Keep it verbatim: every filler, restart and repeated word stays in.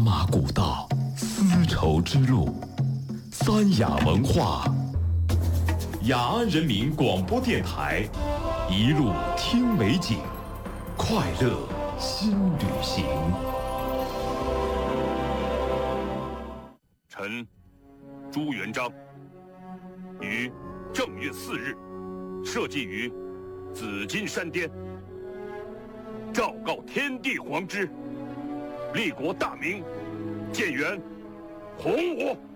马古道，丝绸之路，三雅文化，雅安人民广播电台，一路听美景，快乐新旅行。 臣朱元璋于正月四日设祭于紫金山巅，昭告天地皇之，立国大明，建元洪武。